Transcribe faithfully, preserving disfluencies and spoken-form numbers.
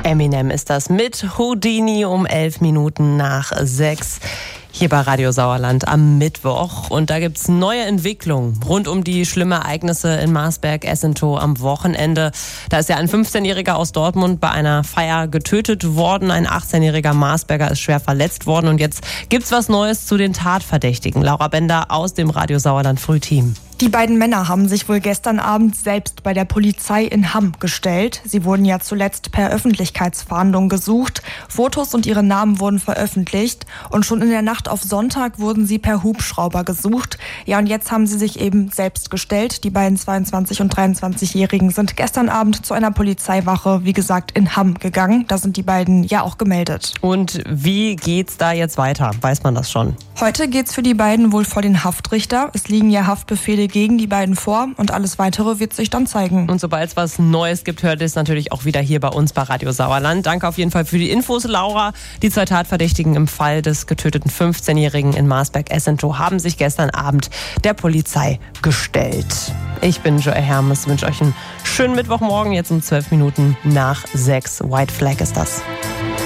Eminem ist das mit Houdini um elf Minuten nach sechs. Hier bei Radio Sauerland am Mittwoch. Und da gibt's neue Entwicklungen rund um die schlimmen Ereignisse in Marsberg-Essentow am Wochenende. Da ist ja ein fünfzehnjähriger aus Dortmund bei einer Feier getötet worden. Ein achtzehnjähriger Marsberger ist schwer verletzt worden. Und jetzt gibt's was Neues zu den Tatverdächtigen. Laura Bender aus dem Radio Sauerland Frühteam. Die beiden Männer haben sich wohl gestern Abend selbst bei der Polizei in Hamm gestellt. Sie wurden ja zuletzt per Öffentlichkeitsfahndung gesucht. Fotos und ihre Namen wurden veröffentlicht. Und schon in der Nacht auf Sonntag wurden sie per Hubschrauber gesucht. Ja, und jetzt haben sie sich eben selbst gestellt. Die beiden zweiundzwanzig- und dreiundzwanzigjährigen sind gestern Abend zu einer Polizeiwache, wie gesagt, in Hamm gegangen. Da sind die beiden ja auch gemeldet. Und wie geht's da jetzt weiter? Weiß man das schon? Heute geht's für die beiden wohl vor den Haftrichter. Es liegen ja Haftbefehle gegen die beiden vor und alles Weitere wird sich dann zeigen. Und sobald es was Neues gibt, hört ihr es natürlich auch wieder hier bei uns bei Radio Sauerland. Danke auf jeden Fall für die Infos, Laura. Die zwei Tatverdächtigen im Fall des getöteten fünfzehnjährigen in Marsberg-Essentow haben sich gestern Abend der Polizei gestellt. Ich bin Joel Hermes, wünsche euch einen schönen Mittwochmorgen, jetzt um zwölf Minuten nach sechs. White Flag ist das.